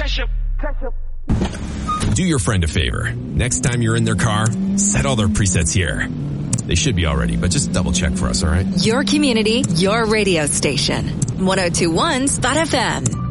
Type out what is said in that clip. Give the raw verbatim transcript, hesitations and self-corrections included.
Do your friend a favor. Next time you're in their car, set all their presets here. They should be already, but just double check for us, all right? Your community, your radio station. one oh two point one Spot F M.